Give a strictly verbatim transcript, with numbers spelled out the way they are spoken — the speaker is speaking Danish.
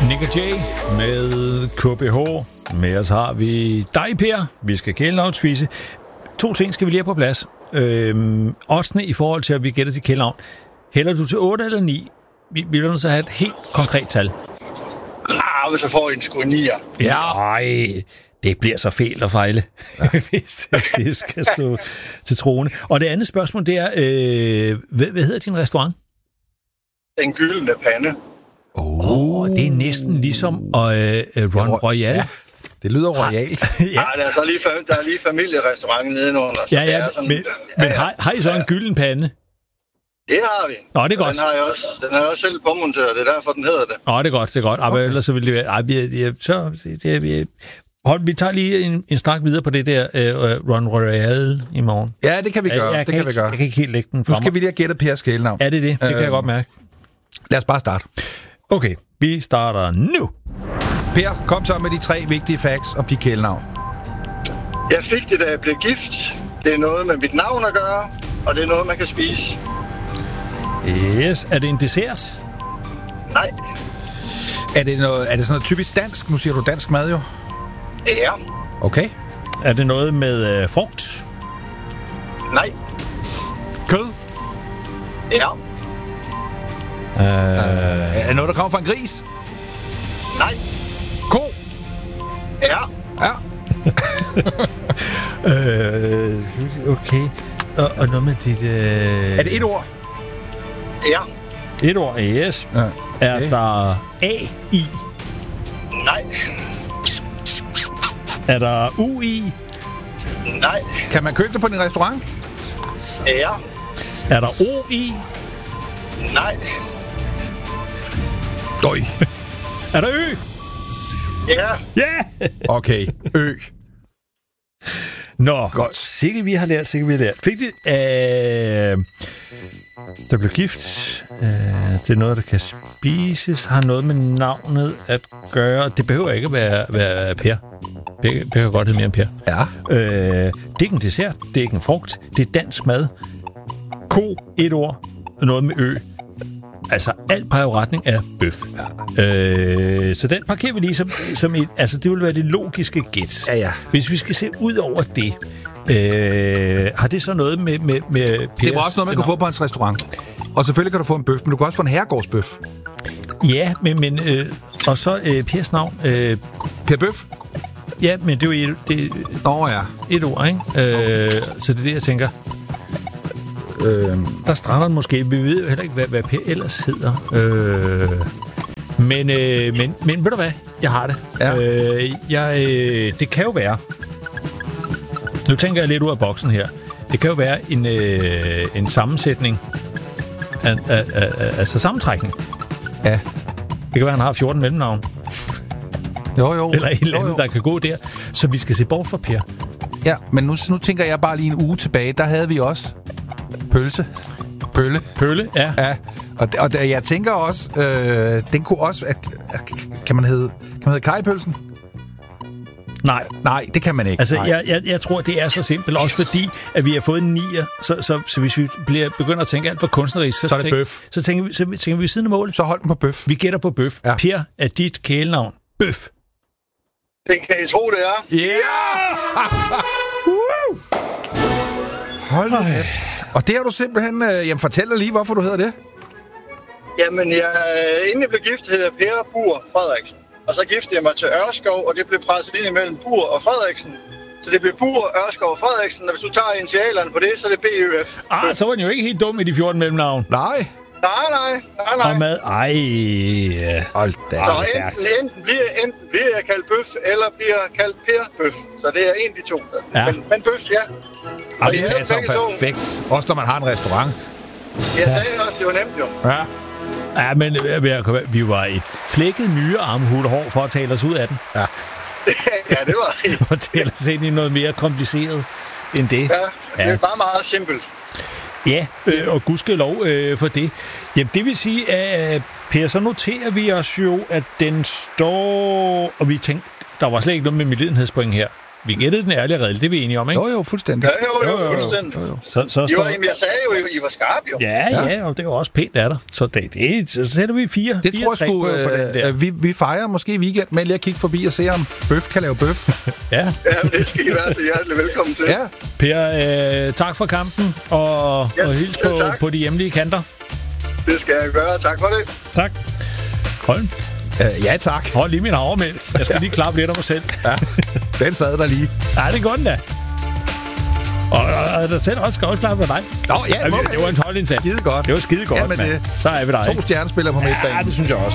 Nick og Jay med K B H. Med os har vi dig, Per. Vi skal kælenavnsquizze. To ting skal vi lige have på plads. Øhm, Odsene i forhold til, at vi gætter til kælenavn. Hælder du til otte eller ni? Vi, vi vil nødt til at have et helt konkret tal. Ah, hvis jeg får en sgu nier. Ja. Ej, det bliver så fælt at fejle, ja. Hvis det skal stå til troende. Og det andet spørgsmål, det er, øh, hvad, hvad hedder din restaurant? Den gyldne pande. Åh, oh, det er næsten ligesom øh, Ron Royal. Ja. Det lyder royalt. Ja, ja der, er så lige, der er lige familierestaurant nedenunder. Ja, ja, sådan, men, ja, men har, har I så en gylden pande? Det har vi. Nå, det er godt. Den har jeg også, den har jeg også selv påmonteret, det er derfor, den hedder det. Nå, det er godt, det er godt. Okay. Ellers så vil det være... Ej, vi, ja, så, det, vi, hold, vi tager lige en, en snak videre på det der uh, Ron Royal i morgen. Ja, det kan vi gøre. Jeg, jeg det kan, kan vi gøre. Jeg kan ikke helt lægge den Nu skal vi lige have gættet Pers kælenavn. Ja, det er det. Det øh, kan jeg godt mærke. Lad os bare starte. Okay, vi starter nu. Per, kom så med de tre vigtige facts om dit kælenavn. Jeg fik det, da jeg blev gift. Det er noget med mit navn at gøre, og det er noget, man kan spise. Yes. Er det en dessert? Nej. Er det, noget, er det sådan noget typisk dansk? Nu siger du dansk mad jo. Ja. Okay. Er det noget med øh, frugt? Nej. Kød? Ja. Uh, er det noget, der kommer fra en gris? Nej. Ko? Ja. Ja. øh, okay. Og, og noget med dit... Øh... Er det et ord? Ja. Et ord, yes. Ja. Okay. Er der A i? Nej. Er der U i? Nej. Kan man købe det på din restaurant? Ja. Er der O i? Nej. Døj. Er der Ø? Ja. Ja! Okay, Ø. Nå, godt. Sikke vi har lært, sikke vi har lært. Fik det, øh, der blev gift. Øh, det er noget, der kan spises. Har noget med navnet at gøre. Det behøver ikke at være, være Per. Per, Per kan godt hedde mere end Per. Ja. Øh, det er ikke en dessert. Det er ikke en frugt. Det er dansk mad. Ko, et ord. Noget med Ø. Altså, alt peger i retning af bøf. Ja. Øh, så den parkerer vi lige som, som et... Altså, det vil være det logiske gæt. Ja, ja. Hvis vi skal se ud over det, øh, har det så noget med... med, med Pers, det var også noget, man kan få på hans restaurant. Og selvfølgelig kan du få en bøf, men du kan også få en herregårdsbøf. Ja, men... men øh, og så øh, Pers navn. Øh, Per Bøf? Ja, men det er jo et, det, oh, ja. et ord, ikke? Øh, så det er det, jeg tænker... Øh, der strander den måske. Vi ved jo heller ikke, hvad, hvad Per ellers hedder. Øh, men, øh, men, men ved du hvad? Jeg har det. Ja. Øh, jeg, øh, det kan jo være... Nu tænker jeg lidt ud af boksen her. Det kan jo være en, øh, en sammensætning. Af, af, af, altså sammentrækning. Ja. Det kan være, han har fjorten mellemnavn. Jo, jo. Eller et eller andet, jo, jo. der kan gå der. Så vi skal se bort fra Per. Ja, men nu, nu tænker jeg bare lige en uge tilbage. Der havde vi også... Pølse. Pølle. Pølle, ja. Ja. Og, og jeg tænker også, øh, den kunne også... At, kan man hedde... Kan man hedde Kajpølsen? Nej. Nej, det kan man ikke. Altså, jeg, jeg, jeg tror, det er så simpelt. Også fordi, at vi har fået en nier. Så, så, så hvis vi bliver, begynder at tænke alt for kunstnerisk, så, så er det tænker, bøf. Så tænker vi, så tænker vi ved siden af målet. Så hold den på bøf. Vi gætter på bøf. Ja. Per er dit kælenavn. Bøf. Det kan I tro, det er. Ja! Yeah! Woo! Hold da kæft. Og det har du simpelthen... Øh, jamen, fortæl dig lige, hvorfor du hedder det. Jamen, jeg, inden jeg blev gift, hed jeg Per Bur Frederiksen. Og så giftede jeg mig til Ørskov, og det blev presset ind imellem Bur og Frederiksen. Så det blev Bur, Ørskov og Frederiksen, og hvis du tager initialerne på det, så er det B Ø F. Ah, så var den jo ikke helt dum i de fjorten mellemnavn. Nej. Nej, nej, nej, nej. Og mad, ej. Hold da. Så enten, enten, bliver, enten bliver jeg kaldt Bøf, eller bliver jeg kaldt Per Bøf. Så det er en af de to. Ja. Men, men Bøf, ja. Og det er så perfekt. Også når man har en restaurant. Jeg sagde også, det var nemt jo. Ja. Ja, men vi var et flækket myre armhul hår for at tale os ud af den. Ja. Ja, det var det. Og tale os ind i noget mere kompliceret end det. Ja, det er bare meget simpelt. Ja, øh, og gudskelov øh, for det. Jamen, det vil sige, at Per, så noterer vi os jo, at den står... Og vi tænkte, der var slet ikke noget med medlidenhedspoint her. vi gættede den ærlige redel, det er vi enige om, ikke? Jo, jo, fuldstændig. Ja, jo, jo, jo, jo, fuldstændig. Jo, jo. Så, så I står... var, jeg sagde jo, I var skarpe jo. Ja, ja, ja, og det er jo også pænt af dig. Så det, det, så sætter vi fire, Det fire tror jeg tre sgu, på, på den der. øh, vi, vi fejrer måske i weekend med lige at kigge forbi og se, om bøf kan lave bøf. Ja. Ja, det skal I være så hjertelig velkommen til. Ja. Per, øh, tak for kampen, og, Ja, og hils selv på, tak. på de hjemlige kanter. Det skal jeg gøre. Tak for det. Tak. Holm, Uh, ja, tak. hold lige min havremælk. Jeg skal lige klappe lidt af mig selv. Ja, den sad der lige. Ja, det er godt da. Og, og, og der selv også skal også klappe af dig. Nå, ja, Ja, det var en holdindsats. Skide godt. Det var skide godt, Jamen, mand. det- Så er vi der, To ikke? stjernespillere på midtbanen. Ja, det synes jeg også.